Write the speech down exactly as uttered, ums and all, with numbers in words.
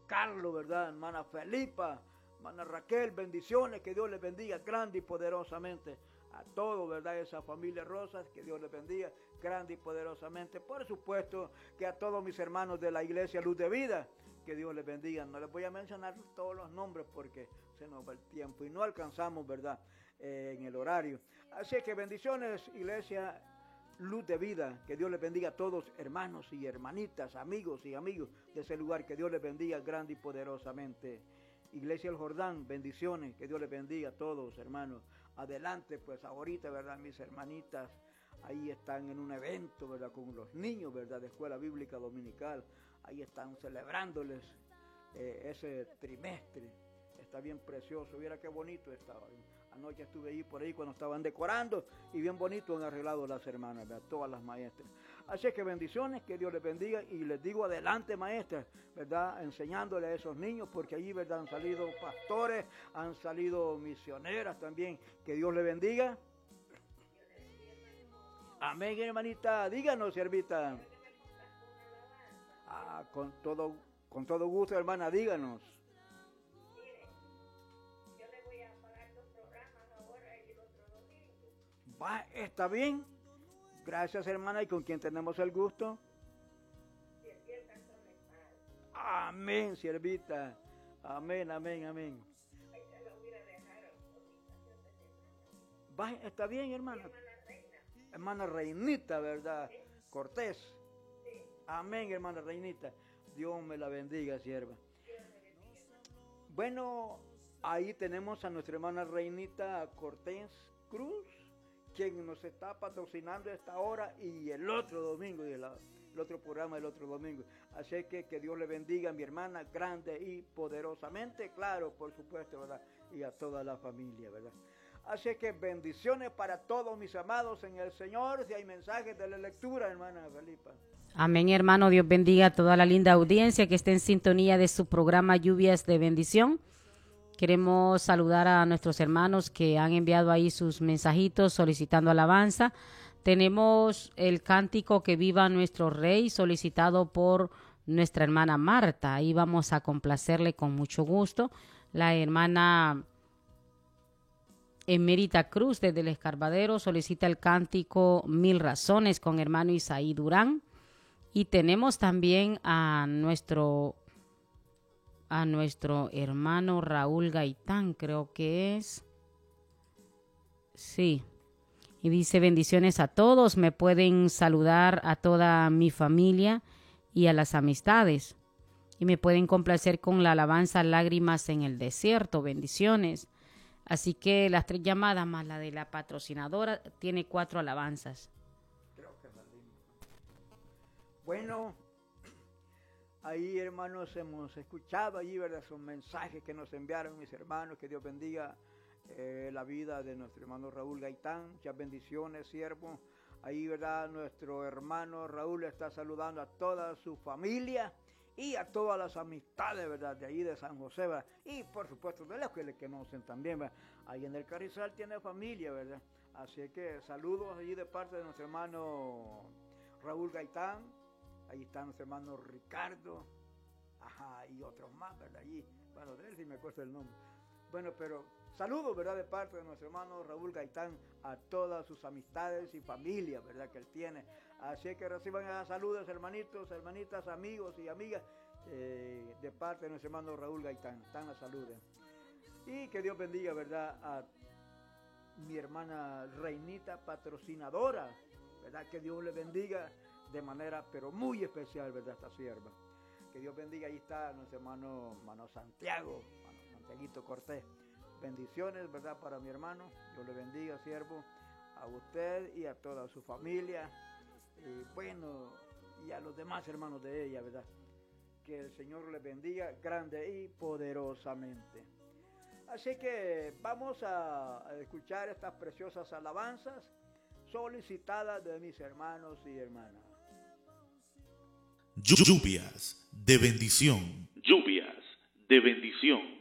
Carlos, ¿verdad? Hermana Felipa, hermana Raquel, bendiciones, que Dios les bendiga grande y poderosamente. A todos, ¿verdad? Esa familia Rosas, que Dios les bendiga grande y poderosamente. Por supuesto que a todos mis hermanos de la iglesia Luz de Vida, que Dios les bendiga. No les voy a mencionar todos los nombres porque se nos va el tiempo y no alcanzamos, ¿verdad? Eh, en el horario. Así que bendiciones, iglesia Luz de Vida, que Dios les bendiga a todos, hermanos y hermanitas, amigos y amigos de ese lugar, que Dios les bendiga grande y poderosamente. Iglesia El Jordán, bendiciones, que Dios les bendiga a todos, hermanos. Adelante, pues ahorita, ¿verdad? Mis hermanitas ahí están en un evento, ¿verdad? Con los niños, ¿verdad? De Escuela Bíblica Dominical. Ahí están celebrándoles eh, ese trimestre. Está bien precioso. Mira qué bonito estaba. Anoche estuve ahí por ahí cuando estaban decorando y bien bonito han arreglado las hermanas, ¿verdad? Todas las maestras. Así que bendiciones, que Dios les bendiga y les digo adelante, maestras, ¿verdad? Enseñándole a esos niños, porque allí, ¿verdad? Han salido pastores, han salido misioneras también. Que Dios les bendiga. Amén, hermanita. Díganos, siervita. Ah, con todo, con todo gusto, hermana, díganos. Va, está bien. Gracias, hermana. ¿Y con quién tenemos el gusto? Amén, siervita. Amén, amén, amén. Va, está bien, hermana. Hermana Reinita, ¿verdad? Cortés. Amén, hermana Reinita. Dios me la bendiga, sierva. Bueno, ahí tenemos a nuestra hermana Reinita Cortés Cruz, quien nos está patrocinando esta hora y el otro domingo, y el, el otro programa el otro domingo. Así que que Dios le bendiga a mi hermana grande y poderosamente, claro, por supuesto, ¿verdad? Y a toda la familia, ¿verdad? Así que bendiciones para todos mis amados en el Señor. Si hay mensajes de la lectura, hermana Felipa. Amén, hermano. Dios bendiga a toda la linda audiencia que esté en sintonía de su programa Lluvias de Bendición. Queremos saludar a nuestros hermanos que han enviado ahí sus mensajitos solicitando alabanza. Tenemos el cántico Que Viva Nuestro Rey, solicitado por nuestra hermana Marta. Ahí vamos a complacerle con mucho gusto. La hermana Emérita Cruz desde el Escarbadero solicita el cántico Mil Razones con hermano Isaí Durán. Y tenemos también a nuestro a nuestro hermano Raúl Gaitán, creo que es. Sí. Y dice: bendiciones a todos, me pueden saludar a toda mi familia y a las amistades. Y me pueden complacer con la alabanza Lágrimas en el Desierto, bendiciones. Así que las tres llamadas más la de la patrocinadora tiene cuatro alabanzas. Creo que es la misma. Bueno, ahí, hermanos, hemos escuchado allí, ¿verdad? Son mensajes que nos enviaron mis hermanos. Que Dios bendiga eh, la vida de nuestro hermano Raúl Gaitán. Muchas bendiciones, siervo. Ahí, ¿verdad? Nuestro hermano Raúl está saludando a toda su familia y a todas las amistades, ¿verdad? De ahí de San José, ¿verdad? Y por supuesto de los que le conocen también, ¿verdad? Ahí en el Carrizal tiene familia, ¿verdad? Así que saludos allí de parte de nuestro hermano Raúl Gaitán. Ahí está nuestro hermano Ricardo, ajá, y otros más, ¿verdad? Allí, bueno, de él sí me cuesta el nombre. Bueno, pero saludos, ¿verdad? De parte de nuestro hermano Raúl Gaitán a todas sus amistades y familias, ¿verdad? Que él tiene. Así que reciban esas saludos, hermanitos, hermanitas, amigos y amigas, eh, de parte de nuestro hermano Raúl Gaitán. Están las saludes. Y que Dios bendiga, ¿verdad? A mi hermana Reinita, patrocinadora, ¿verdad? Que Dios le bendiga de manera pero muy especial, ¿verdad? Esta sierva. Que Dios bendiga. Ahí está nuestro hermano, hermano Santiago, hermano Santiaguito Cortés. Bendiciones, ¿verdad? Para mi hermano. Dios le bendiga, siervo, a usted y a toda su familia. Y bueno, y a los demás hermanos de ella, ¿verdad? Que el Señor les bendiga grande y poderosamente. Así que vamos a escuchar estas preciosas alabanzas solicitadas de mis hermanos y hermanas. Lluvias de bendición. Lluvias de bendición.